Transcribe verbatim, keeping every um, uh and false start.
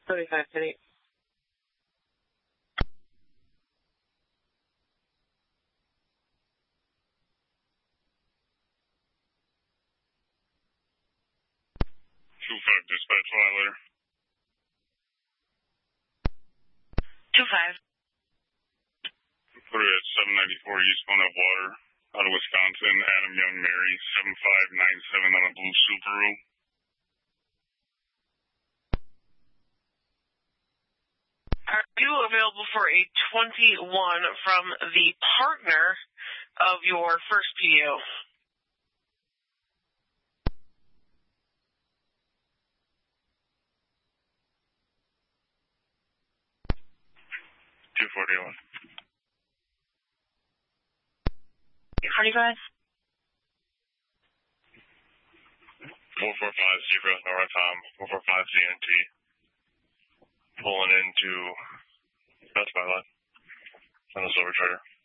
seventy-five, ten eight. two five, dispatch Liler. two five. Put it at seven ninety-four East One of Water, out of Wisconsin, Adam Young Mary, seven five nine seven on a blue Subaru. Are you available for a twenty-one from the partner of your first P O? two forty-one. twenty-five. four four five, zero, Nora Tom, four four five Z N T. Pulling into Best Buy lot. On the Silver Charger.